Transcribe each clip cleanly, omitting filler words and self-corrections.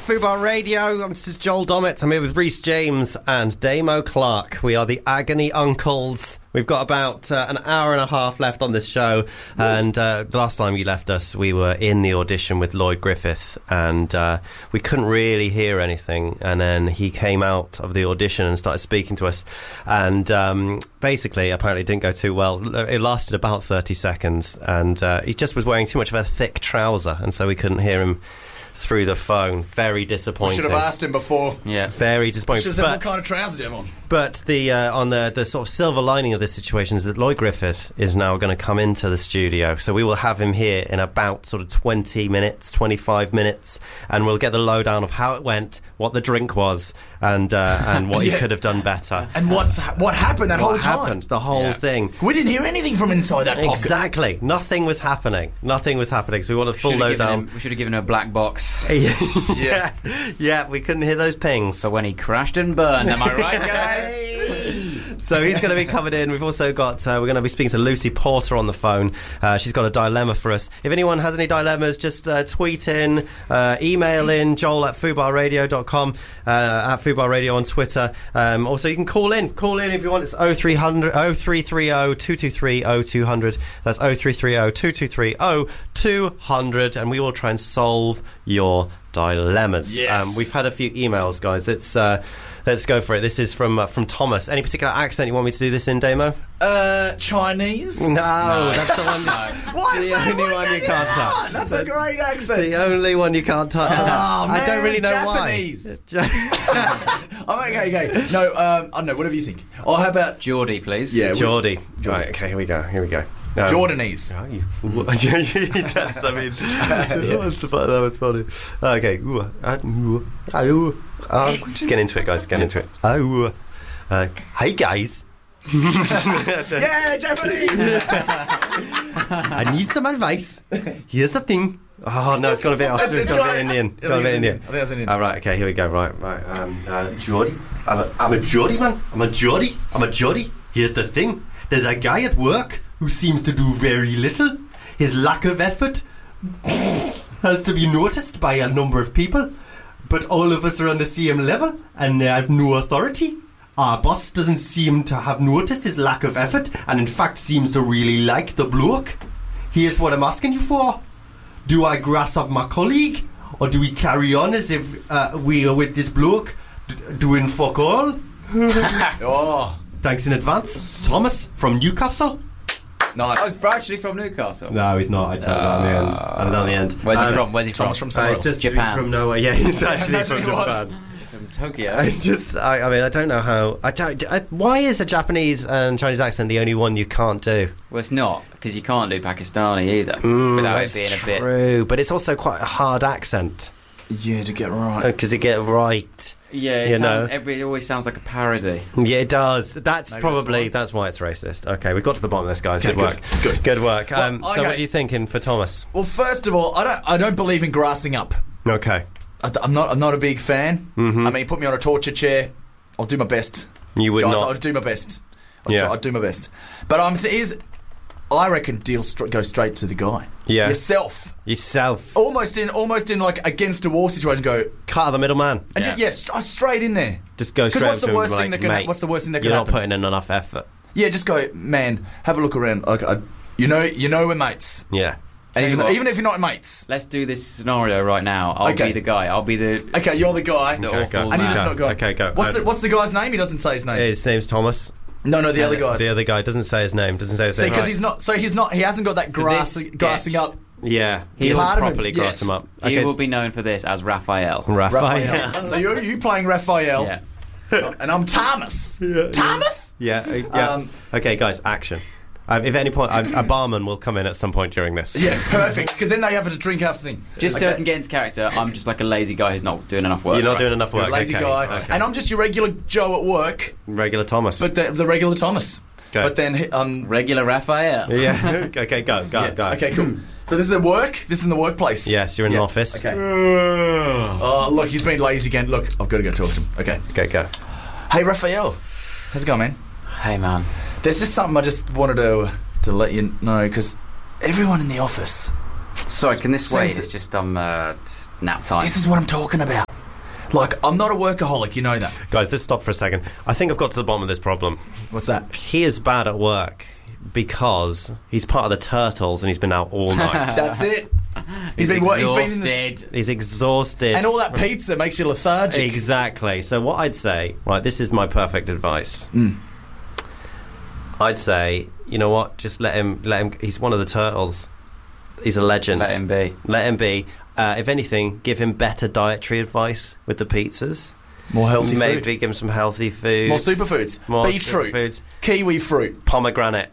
Fubar Radio. This is Joel Dommett. I'm here with Rhys James and Damo Clark. We are the Agony Uncles. We've got about an hour and a half left on this show. And the last time you left us, we were in the audition with Lloyd Griffith, and we couldn't really hear anything. And then he came out of the audition and started speaking to us. And basically, apparently, it didn't go too well. It lasted about 30 seconds, and he just was wearing too much of a thick trouser, and so we couldn't hear him through the phone. Very disappointing. Should have asked him before. Yeah, very disappointing. Should have said, what kind of trousers do you have on? But the on the sort of silver lining of this situation is that Lloyd Griffith is now going to come into the studio, so we will have him here in about sort of 20 minutes, 25 minutes, and we'll get the lowdown of how it went, what the drink was, and what he could have done better. And what happened that whole time? What happened, the whole thing. We didn't hear anything from inside that pocket. Exactly. Nothing was happening, so we want a full lowdown. We should have given him a black box. Yeah, we couldn't hear those pings. For when he crashed and burned, am I right, guys? So he's going to be coming in. We've also got, we're going to be speaking to Lucy Porter on the phone. She's got a dilemma for us. If anyone has any dilemmas, just tweet in, email in, joel@fubarradio.com, at Fubar Radio on Twitter. Also, you can call in if you want. It's 0330 223 0200. That's 0330 223 0200, and we will try and solve your dilemmas. Yes. We've had a few emails, guys. Let's go for it. This is from Thomas. Any particular accent you want me to do this in, Damo? Chinese? No, that's the one. Why is the that only one you can't touch. That's a great accent. The only one you can't touch. I don't really know Japanese. why. Okay. No, I don't know. Whatever you think. Or how about Geordie, please? Yeah, Geordie. Right. Okay. Here we go. Jordanese. That's, I mean, that was funny. Okay. Just get into it, guys. Get into it. Hey, guys. Yeah, Japanese. I need some advice. Here's the thing. Oh no, it's got a bit Australian. It's got a bit Indian. I think that's Indian. All right. Okay. Here we go. Right. Geordie. I'm a Geordie, man. I'm a Geordie. Here's the thing. There's a guy at work who seems to do very little. His lack of effort has to be noticed by a number of people, but all of us are on the same level and have no authority. Our boss doesn't seem to have noticed his lack of effort, and in fact seems to really like the bloke. Here's what I'm asking you for. Do I grass up my colleague, or do we carry on as if we are with this bloke doing fuck all? Oh. Thanks in advance. Thomas from Newcastle. Nice. Oh, he's actually from Newcastle. No, he's not. I'd say that on the end. Where's he from? Thomas from somewhere else. Japan. He's from nowhere. Yeah, he's actually from Japan. From Tokyo. I mean, I don't know how. Why is a Japanese and Chinese accent the only one you can't do? Well, it's not, because you can't do Pakistani either without it being a bit. True, but it's also quite a hard accent. Yeah, to get right. Because you get right. Yeah, it always sounds like a parody. Yeah, it does. That's why it's racist. Okay, we got to the bottom of this, guys. Okay, Good work. Well, So, what are you thinking for Thomas? Well, first of all, I don't believe in grassing up. Okay. I'm not a big fan. Mm-hmm. I mean, put me on a torture chair, I'll do my best. You would guys, not. I'll do my best. I'll do my best. But I reckon go straight to the guy. Yeah. Yourself. Almost in like against the wall situation. Go cut out the middleman. And straight in there. Just go straight. What's the worst thing that can happen? What's the worst thing that can happen? You're not putting in enough effort. Yeah, just go, man. Have a look around. Okay, you know we're mates. Yeah. And even if you're not mates. Let's do this scenario right now. I'll be the guy. I'll be the... Okay, you're the guy. The awful and man. you're just not guy. Okay, go. What's the guy's name? He doesn't say his name. His name's Thomas. No, the other guy. The other guy doesn't say his name. Because he's not. He hasn't got that grassing up. Yeah, he doesn't properly grass him up. He will be known for this as Raphael. So you playing Raphael? Yeah. And I'm Thomas. Yeah. Thomas? Yeah. Okay, guys, action. If at any point a barman will come in at some point during this. Yeah, perfect. Because then they have a drink after thing. Just so I can get into character, I'm just like a lazy guy who's not doing enough work. You're not doing enough work. You're a lazy guy, and I'm just your regular Joe at work. Regular Thomas. But the regular Thomas. Okay. But then regular Raphael. Yeah. Okay, go. Okay, cool. So this is at work. This is in the workplace. Yes, you're in an office. Okay. Oh, look, he's been lazy again. Look, I've got to go talk to him. Okay. Okay, go. Hey, Raphael. How's it going, man? Hey, man. There's just something I just wanted to let you know, because everyone in the office... Sorry, can this wait? It's just nap time. This is what I'm talking about. Like, I'm not a workaholic, you know that. Guys, let's stop for a second. I think I've got to the bottom of this problem. What's that? He is bad at work because he's part of the Turtles and he's been out all night. That's it. He's exhausted. He's exhausted. And all that pizza makes you lethargic. Exactly. So what I'd say, right, this is my perfect advice. I'd say, you know what, just let him, he's one of the Turtles. He's a legend. Let him be. Let him be. If anything, give him better dietary advice with the pizzas. More healthy food. Maybe give him some healthy food. More superfoods. Beetroot. Superfoods. Kiwi fruit. Pomegranate.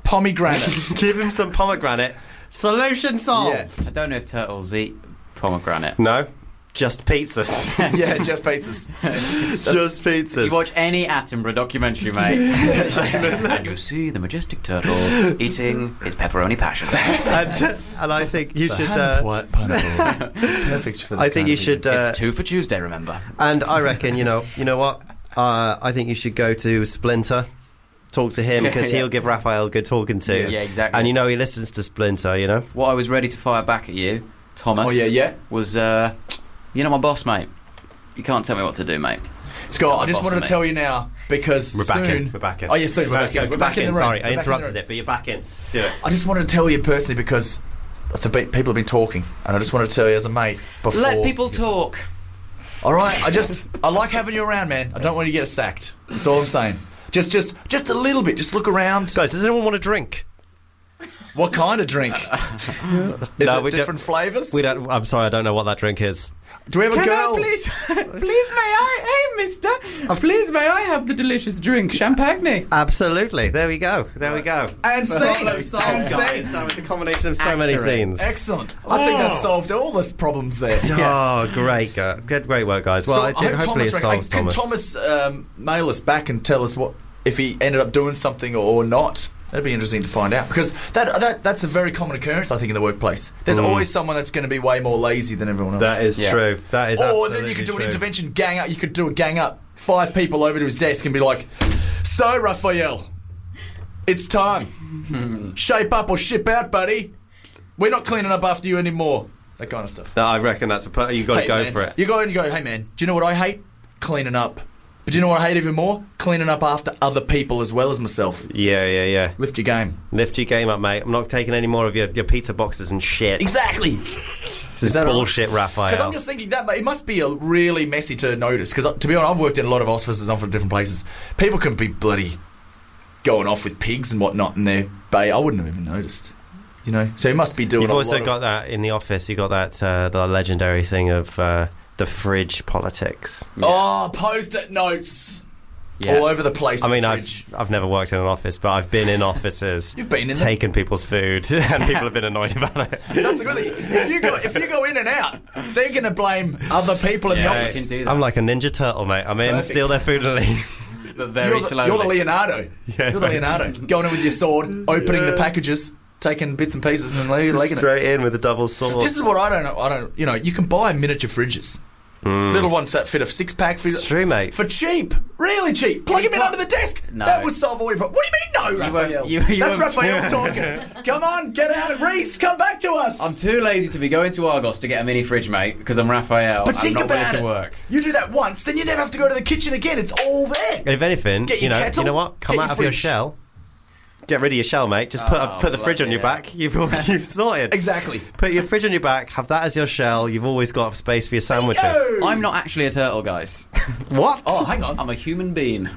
Give him some pomegranate. Solution solved. Yeah. I don't know if turtles eat pomegranate. No, just pizzas. Yeah, just pizzas. Just pizzas. You watch any Attenborough documentary, mate, and you see the majestic turtle eating his pepperoni passion. and I think you should. White pineapple. It's perfect for this. I think you should. It's 2 for Tuesday, remember? And I reckon, you know what? I think you should go to Splinter. Talk to him because he'll give Raphael a good talking to. Yeah, exactly. And you know he listens to Splinter, you know. What I was ready to fire back at you, Thomas. Oh, yeah. Was, you know my boss, mate. You can't tell me what to do, mate. Scott, I just wanted to tell you now because We're back soon... in. We're back in. Oh, yeah, soon. We're back in the room. Sorry, I interrupted it, but you're back in. Do it. I just wanted to tell you personally because people have been talking, and I just wanted to tell you as a mate before... Let people talk. All right, I like having you around, man. I don't want you to get sacked. That's all I'm saying. Just a little bit. Just look around. Guys, does anyone want a drink? What kind of drink? Is it different flavours? We don't. I'm sorry, I don't know what that drink is. Do we have a girl? Please may I? Hey, mister. Please may I have the delicious drink, champagne? Absolutely. There we go. And scene. Guys, that was a combination of so many scenes. Excellent. I think that solved all the problems there. Oh, great work, guys. Well, So hopefully it solves Can Thomas. Thomas mail us back and tell us what if he ended up doing something or not? That'd be interesting to find out because that's a very common occurrence, I think, in the workplace. There's always someone that's going to be way more lazy than everyone else. That is true. That is absolutely Or then you could do an true. intervention gang up. You could do a gang up. 5 people over to his desk and be like, "So, Raphael, it's time. Shape up or ship out, buddy. We're not cleaning up after you anymore." That kind of stuff. No, I reckon that's you got to go man, for it. You go and you go, "Hey, man, do you know what I hate? Cleaning up. But do you know what I hate even more? Cleaning up after other people as well as myself. Yeah. Lift your game. Lift your game up, mate. I'm not taking any more of your pizza boxes and shit. Exactly. This is bullshit, Raphael. Because I'm just thinking that it must be really messy to notice. Because to be honest, I've worked in a lot of offices from different places. People can be bloody going off with pigs and whatnot in their bay. I wouldn't have even noticed. You know, so he must be doing. You've also got that in the office. You got that the legendary thing of the fridge politics. Yeah. Oh, post-it notes. Yeah. All over the place. I mean, I've never worked in an office, but I've been in offices. You've been in taken people's food, and people have been annoyed about it. That's a good thing. If you go in and out, they're going to blame other people in the office. You can do that. I'm like a Ninja Turtle, mate. I'm in, steal their food and leave. But very slowly. You're the Leonardo. Yeah, you're the Leonardo. Going in with your sword, opening the packages, taking bits and pieces, and then legging it straight in with a double sword. This is what I don't know. You know, you can buy miniature fridges. Little ones that fit a 6-pack. It's true, mate. For cheap. Really cheap. Plug him in under the desk. No. That would solve all your problems. What do you mean, no, Raphael? That's Raphael talking. Come on, get out of Reese. Come back to us. I'm too lazy to be going to Argos to get a mini fridge, mate, because I'm Raphael. But think I'm not about willing to work. You do that once, then you never have to go to the kitchen again. It's all there. And if anything, Get your kettle, you know what? Come get out your of your fridge. shell. Get rid of your shell, mate. Just put the fridge on your back. You've sorted. Exactly. Put your fridge on your back. Have that as your shell. You've always got space for your sandwiches. Yo! I'm not actually a turtle, guys. What? Oh, hang on. I'm a human being.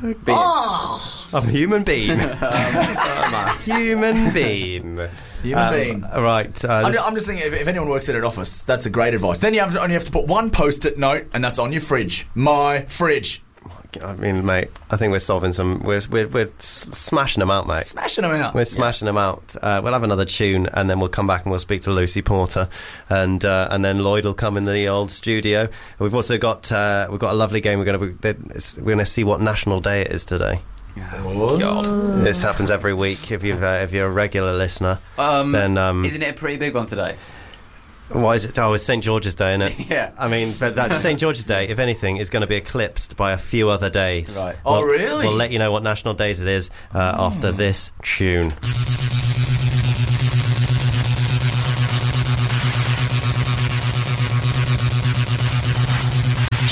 Oh! I'm a human being. I'm a human being. Human being. Right. I'm just thinking, if anyone works at an office, that's a great advice. Then you only have to put one post-it note, and that's on your fridge. My fridge. I mean, mate, I think we're solving some. We're smashing them out, mate. Smashing them out. We're smashing them out. We'll have another tune, and then we'll come back and we'll speak to Lucy Porter, and then Lloyd will come in the old studio. We've also got a lovely game. We're going to see what National Day it is today. Oh, God. This happens every week. If you're a regular listener, then isn't it a pretty big one today? Why is it? Oh, it's St. George's Day, isn't it? Yeah. I mean, but that St. George's Day, if anything, is going to be eclipsed by a few other days. Right. Oh, really? We'll let you know what national days it is after this tune.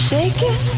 Shake it.